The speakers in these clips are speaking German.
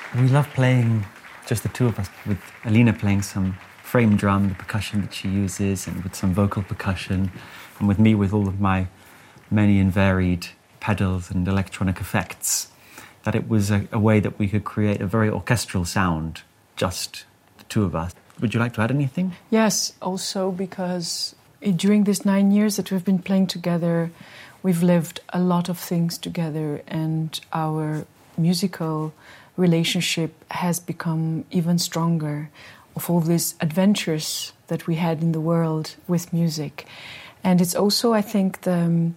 We love playing just the two of us, with Alina playing some frame drum, the percussion that she uses, and with some vocal percussion, and with me with all of my many and varied pedals and electronic effects, that it was a way that we could create a very orchestral sound, just the two of us. Would you like to add anything? Yes, also because during these 9 years that we've been playing together, we've lived a lot of things together, and our musical relationship has become even stronger of all these adventures that we had in the world with music. And it's also, I think, the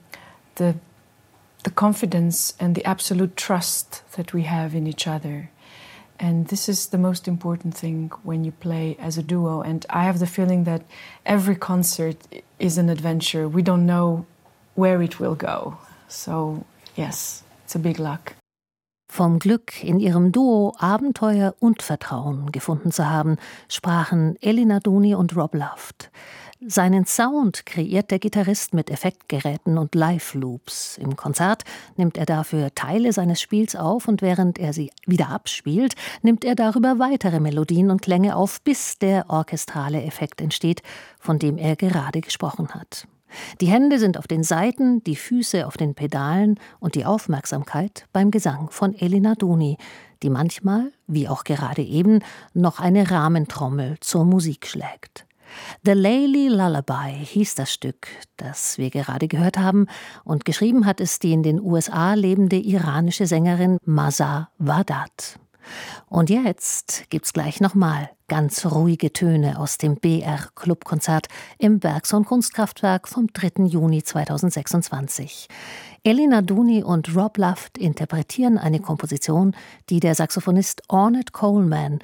confidence and the absolute trust that we have in each other. And this is the most important thing when you play as a duo. And I have the feeling that every concert is an adventure. We don't know where it will go. So, yes, it's a big luck. Vom Glück, in ihrem Duo Abenteuer und Vertrauen gefunden zu haben, sprachen Elina Duni und Rob Luft. Seinen Sound kreiert der Gitarrist mit Effektgeräten und Live-Loops. Im Konzert nimmt er dafür Teile seines Spiels auf und während er sie wieder abspielt, nimmt er darüber weitere Melodien und Klänge auf, bis der orchestrale Effekt entsteht, von dem er gerade gesprochen hat. Die Hände sind auf den Saiten, die Füße auf den Pedalen und die Aufmerksamkeit beim Gesang von Elina Duni, die manchmal, wie auch gerade eben, noch eine Rahmentrommel zur Musik schlägt. The Layli Lullaby hieß das Stück, das wir gerade gehört haben, und geschrieben hat es die in den USA lebende iranische Sängerin Mahsa Wadat. Und jetzt gibt's gleich nochmal ganz ruhige Töne aus dem BR-Clubkonzert im Bergson Kunstkraftwerk vom 3. Juni 2026. Elina Duni und Rob Luft interpretieren eine Komposition, die der Saxophonist Ornette Coleman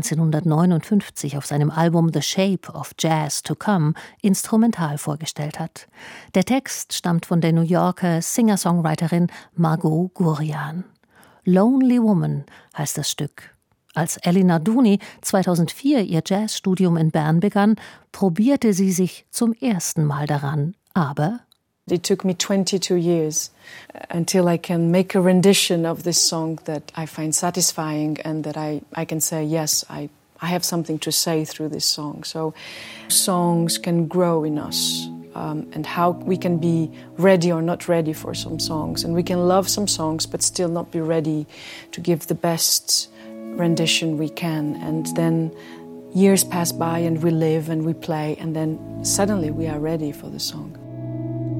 1959 auf seinem Album The Shape of Jazz to Come instrumental vorgestellt hat. Der Text stammt von der New Yorker Singer-Songwriterin Margot Guryan. Lonely Woman heißt das Stück. Als Elina Duni 2004 ihr Jazzstudium in Bern begann, probierte sie sich zum ersten Mal daran. Aber it took me 22 years until I can make a rendition of this song that I find satisfying and that I can say, yes, I have something to say through this song. So songs can grow in us. And how we can be ready or not ready for some songs. And we can love some songs but still not be ready to give the best rendition we can. And then years pass by and we live and we play and then suddenly we are ready for the song.